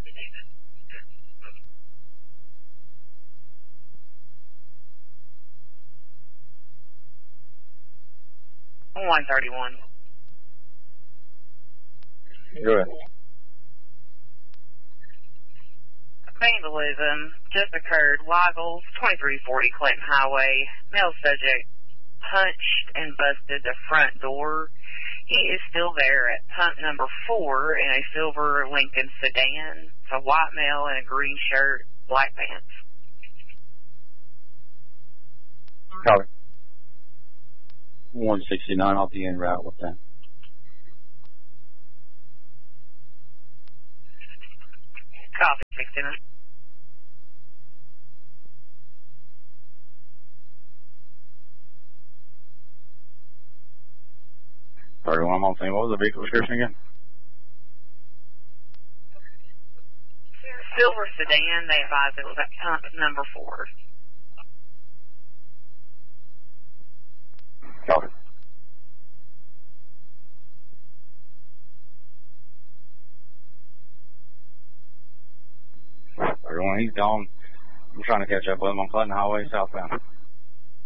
131. Go ahead. Vandalism just occurred. Wiggles, 2340 Clinton Highway. Male subject punched and busted the front door. He is still there at pump number 4 in a silver Lincoln sedan. It's a white male in a green shirt, black pants. Copy. 169 off the en route. What's that? Copy, 69. I'm on scene. What was the vehicle description again? Silver sedan, they advised it was at pump number 4. Copy. Everyone, he's gone. I'm trying to catch up with him on Clinton Highway southbound.